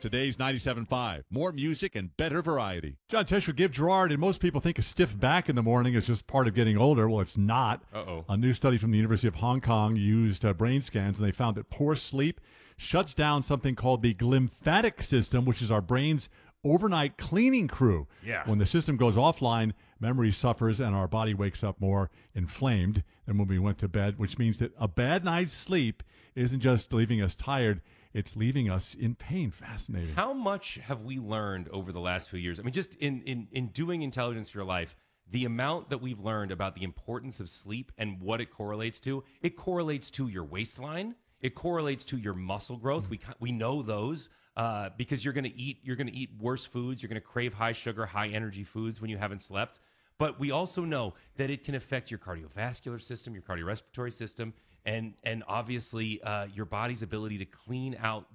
Today's 97.5. More music and better variety. John Tesh would give Gerard, and most people think a stiff back in the morning is just part of getting older. Well, it's not. Uh-oh. A new study from the University of Hong Kong used brain scans, and they found that poor sleep shuts down something called the glymphatic system, which is our brain's overnight cleaning crew. Yeah. When the system goes offline, memory suffers and our body wakes up more inflamed than when we went to bed, which means that a bad night's sleep isn't just leaving us tired, it's leaving us in pain. Fascinating. How much have we learned over the last few years? I mean, just in doing Intelligence for Your Life, the amount that we've learned about the importance of sleep and what it correlates to your waistline. It correlates to your muscle growth. We know those because you're going to eat worse foods. You're going to crave high sugar, high energy foods when you haven't slept. But we also know that it can affect your cardiovascular system, your cardiorespiratory system, and obviously your body's ability to clean out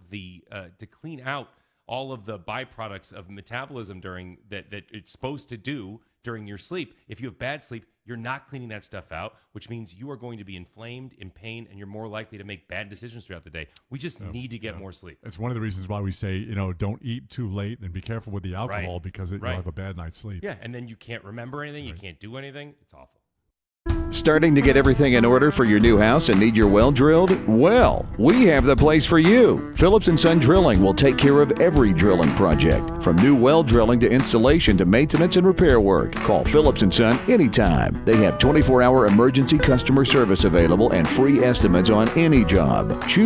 all of the byproducts of metabolism during that it's supposed to do during your sleep. If you have bad sleep, you're not cleaning that stuff out, which means you are going to be inflamed, in pain, and you're more likely to make bad decisions throughout the day. We just need to get more sleep. It's one of the reasons why we say, don't eat too late and be careful with the alcohol Right. because you'll have a bad night's sleep. Yeah, and then you can't remember anything. You can't do anything. It's awful. Starting to get everything in order for your new house and need your well drilled? Well, we have the place for you. Phillips & Son Drilling will take care of every drilling project, from new well drilling to installation to maintenance and repair work. Call Phillips & Son anytime. They have 24-hour emergency customer service available and free estimates on any job. Choose